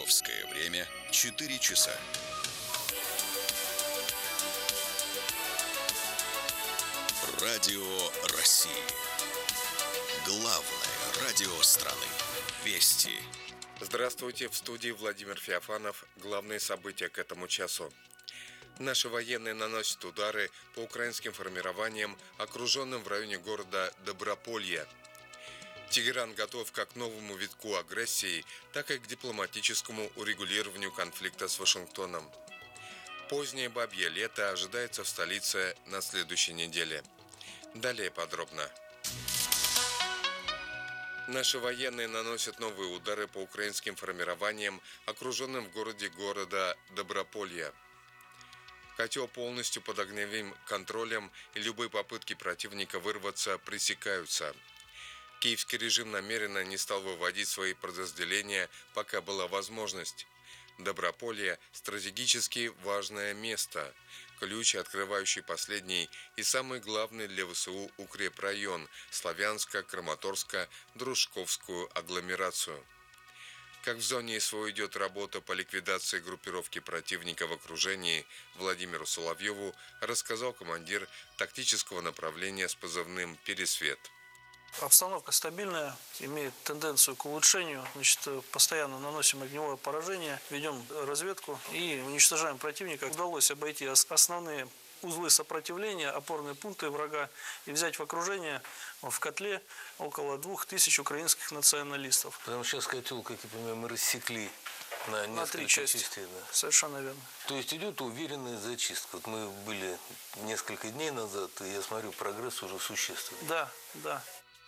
Московское время 4 часа. Радио России. Главное радио страны. Вести. Здравствуйте, в студии Владимир Феофанов. Главные события к этому часу. Наши военные наносят удары по украинским формированиям, окруженным в районе города Доброполье. Тегеран готов как к новому витку агрессии, так и к дипломатическому урегулированию конфликта с Вашингтоном. Позднее бабье лето ожидается в столице на следующей неделе. Далее подробно. Наши военные наносят новые удары по украинским формированиям, окруженным в города Доброполье. Котел полностью под огневым контролем, и любые попытки противника вырваться пресекаются. Киевский режим намеренно не стал выводить свои подразделения, пока была возможность. Доброполье – стратегически важное место, ключ, открывающий последний и самый главный для ВСУ укрепрайон – Славянско-Краматорско-Дружковскую агломерацию. Как в зоне СВО идет работа по ликвидации группировки противника в окружении, Владимиру Соловьеву рассказал командир тактического направления с позывным «Пересвет». Обстановка стабильная, имеет тенденцию к улучшению. Постоянно наносим огневое поражение, ведем разведку и уничтожаем противника. Удалось обойти основные узлы сопротивления, опорные пункты врага и взять в окружение в котле около 2000 украинских националистов. Потому что сейчас котел, как я понимаю, мы рассекли на 3 части. частей. Да? Совершенно верно. То есть идет уверенная зачистка. Вот мы были несколько дней назад, и я смотрю, прогресс уже существенный. Да.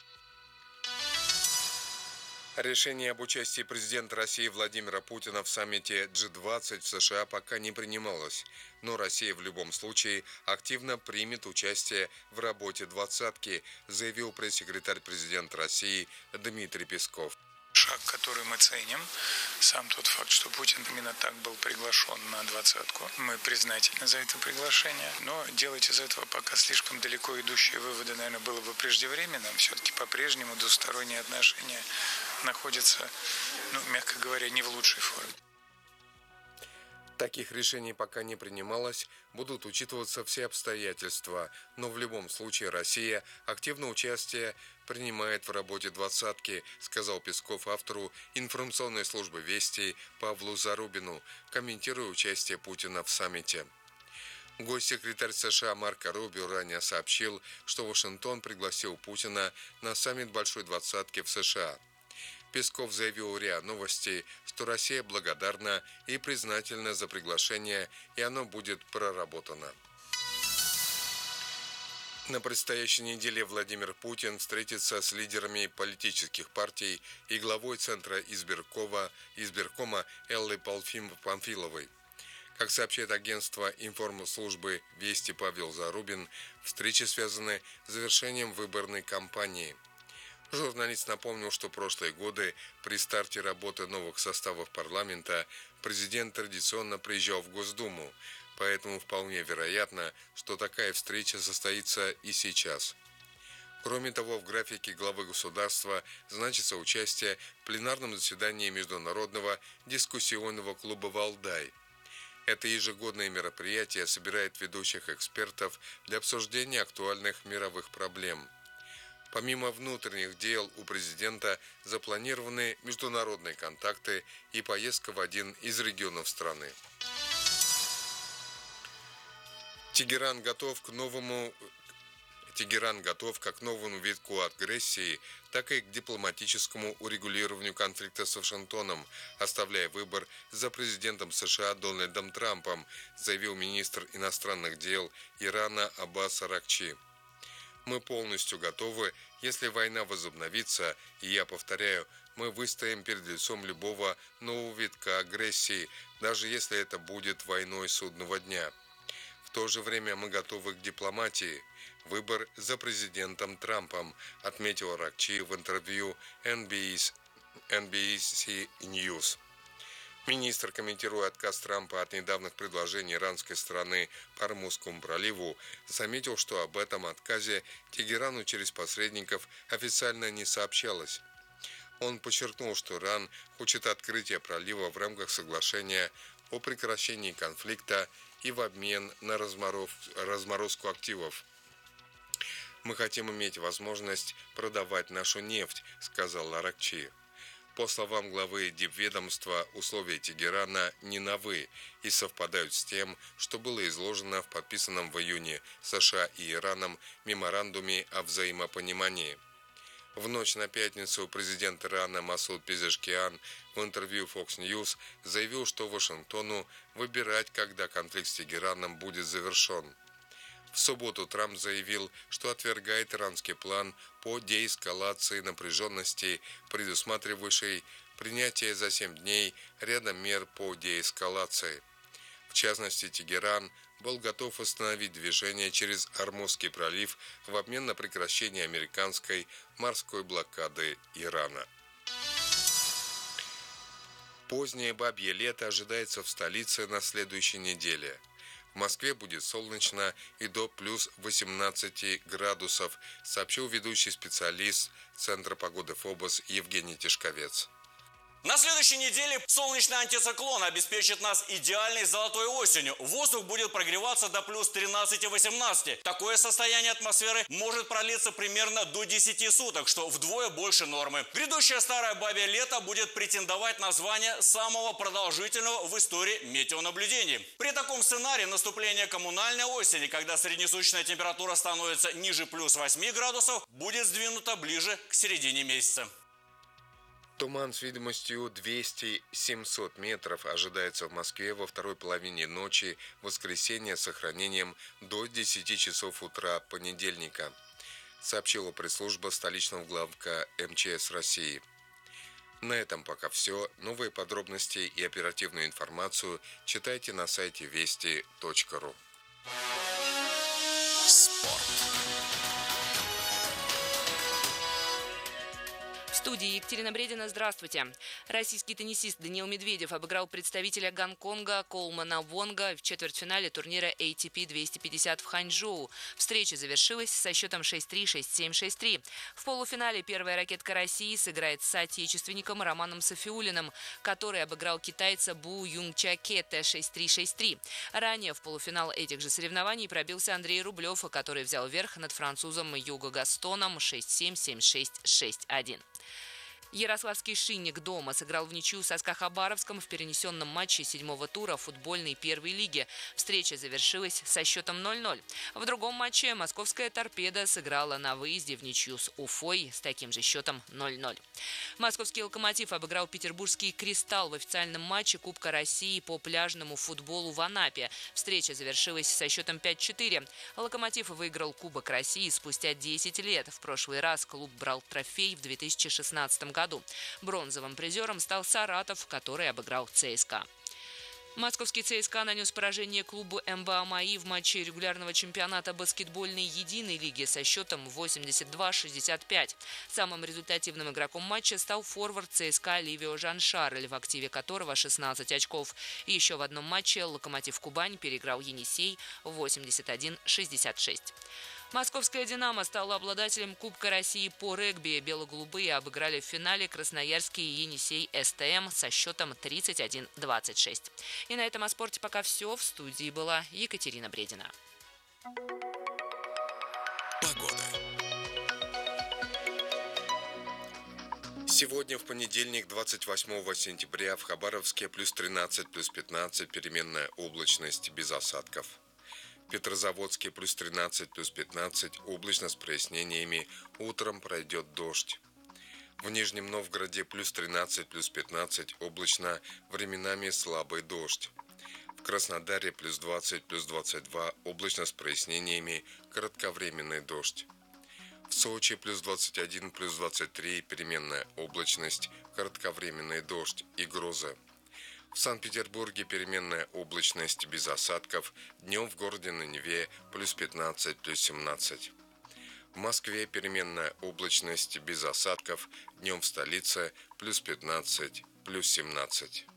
Решение об участии президента России Владимира Путина в саммите G20 в США пока не принималось, но Россия в любом случае активно примет участие в работе «двадцатки», заявил пресс-секретарь президента России Дмитрий Песков. Шаг, который мы ценим, сам тот факт, что Путин именно так был приглашен на двадцатку. Мы признательны за это приглашение, но делать из этого пока слишком далеко идущие выводы, наверное, было бы преждевременно. Все-таки по-прежнему двусторонние отношения находятся, мягко говоря, не в лучшей форме. Таких решений пока не принималось, будут учитываться все обстоятельства, но в любом случае Россия активное участие принимает в работе «двадцатки», сказал Песков автору информационной службы «Вести» Павлу Зарубину, комментируя участие Путина в саммите. Госсекретарь США Марко Рубио ранее сообщил, что Вашингтон пригласил Путина на саммит Большой двадцатки в США. Песков заявил в РИА Новости, что Россия благодарна и признательна за приглашение, и оно будет проработано. На предстоящей неделе Владимир Путин встретится с лидерами политических партий и главой Центра избиркома Эллой Памфиловой. Как сообщает агентство информслужбы «Вести» Павел Зарубин, встречи связаны с завершением выборной кампании. Журналист напомнил, что прошлые годы при старте работы новых составов парламента президент традиционно приезжал в Госдуму, поэтому вполне вероятно, что такая встреча состоится и сейчас. Кроме того, в графике главы государства значится участие в пленарном заседании Международного дискуссионного клуба «Валдай». Это ежегодное мероприятие собирает ведущих экспертов для обсуждения актуальных мировых проблем. Помимо внутренних дел у президента запланированы международные контакты и поездка в один из регионов страны. Тегеран готов как к новому витку агрессии, так и к дипломатическому урегулированию конфликта с Вашингтоном, оставляя выбор за президентом США Дональдом Трампом, заявил министр иностранных дел Ирана Аббас Аракчи. Мы полностью готовы, если война возобновится, и я повторяю, мы выстоим перед лицом любого нового витка агрессии, даже если это будет войной судного дня. В то же время мы готовы к дипломатии. Выбор за президентом Трампом, отметил Аракчи в интервью NBC News. Министр, комментируя отказ Трампа от недавних предложений иранской стороны по Ормузскому проливу, заметил, что об этом отказе Тегерану через посредников официально не сообщалось. Он подчеркнул, что Иран хочет открытия пролива в рамках соглашения о прекращении конфликта и в обмен на разморозку активов. «Мы хотим иметь возможность продавать нашу нефть», — сказал Аракчи. По словам главы дипведомства, условия Тегерана не новы и совпадают с тем, что было изложено в подписанном в июне США и Ираном меморандуме о взаимопонимании. В ночь на пятницу президент Ирана Масуд Пезешкиан в интервью Fox News заявил, что Вашингтону выбирать, когда конфликт с Тегераном будет завершен. В субботу Трамп заявил, что отвергает иранский план по деэскалации напряженности, предусматривающий принятие за 7 дней ряда мер по деэскалации. В частности, Тегеран был готов остановить движение через Ормузский пролив в обмен на прекращение американской морской блокады Ирана. Позднее бабье лето ожидается в столице на следующей неделе. В Москве будет солнечно и до плюс 18 градусов, сообщил ведущий специалист Центра погоды ФОБОС Евгений Тишковец. На следующей неделе солнечный антициклон обеспечит нас идеальной золотой осенью. Воздух будет прогреваться до плюс 13-18. Такое состояние атмосферы может продлиться примерно до 10 суток, что вдвое больше нормы. Грядущее старое бабье лето будет претендовать на звание самого продолжительного в истории метеонаблюдений. При таком сценарии наступление коммунальной осени, когда среднесуточная температура становится ниже плюс 8 градусов, будет сдвинута ближе к середине месяца. Туман с видимостью 200-700 метров ожидается в Москве во второй половине ночи воскресенья с сохранением до 10 часов утра понедельника, сообщила пресс-служба столичного главка МЧС России. На этом пока все. Новые подробности и оперативную информацию читайте на сайте вести.ру. Спорт. В студии Екатерина Бредина. Здравствуйте. Российский теннисист Даниил Медведев обыграл представителя Гонконга Коулмана Вонга в четвертьфинале турнира ATP 250 в Ханчжоу. Встреча завершилась со счетом 6-3, 6-7, 6-3. В полуфинале первая ракетка России сыграет с соотечественником Романом Сафиуллиным, который обыграл китайца Бу Юнгчакета 6-3, 6-3. Ранее в полуфинал этих же соревнований пробился Андрей Рублев, который взял верх над французом Юго Гастоном 6-7, 7-6, 6-1. Ярославский «Шинник» дома сыграл в ничью со СКА Хабаровском в перенесенном матче 7-го тура футбольной первой лиги. Встреча завершилась со счетом 0-0. В другом матче московская «Торпеда» сыграла на выезде в ничью с Уфой с таким же счетом 0-0. Московский «Локомотив» обыграл петербургский «Кристалл» в официальном матче Кубка России по пляжному футболу в Анапе. Встреча завершилась со счетом 5-4. «Локомотив» выиграл Кубок России спустя 10 лет. В прошлый раз клуб брал трофей в 2016 году. Бронзовым призером стал Саратов, который обыграл ЦСКА. Московский ЦСКА нанес поражение клубу МБА «МАИ» в матче регулярного чемпионата баскетбольной единой лиги со счетом 82-65. Самым результативным игроком матча стал форвард ЦСКА Ливио Жан-Шарль, в активе которого 16 очков. Еще в одном матче «Локомотив Кубань» переиграл «Енисей» 81-66. Московская «Динамо» стала обладателем Кубка России по регби. Бело-голубые обыграли в финале красноярский Енисей СТМ со счетом 31-26. И на этом о спорте пока все. В студии была Екатерина Бредина. Погода. Сегодня, в понедельник, 28 сентября, в Хабаровске плюс 13, плюс 15, переменная облачность без осадков. В Петрозаводске плюс 13, плюс 15, облачно с прояснениями, утром пройдет дождь. В Нижнем Новгороде плюс 13, плюс 15, облачно, временами слабый дождь. В Краснодаре плюс 20, плюс 22, облачно с прояснениями, кратковременный дождь. В Сочи плюс 21, плюс 23, переменная облачность, кратковременный дождь и гроза. В Санкт-Петербурге переменная облачность без осадков, днем в городе на Неве плюс 15, плюс 17. В Москве переменная облачность без осадков, днем в столице плюс 15, плюс 17.